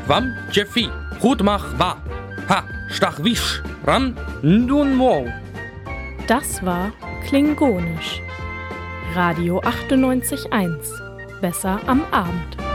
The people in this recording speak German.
Wam Jeffi, Hutmach Wa, Ha, Stachwisch, Ram, Ndun Mo. Das war Klingonisch. Radio 98.1. Besser am Abend.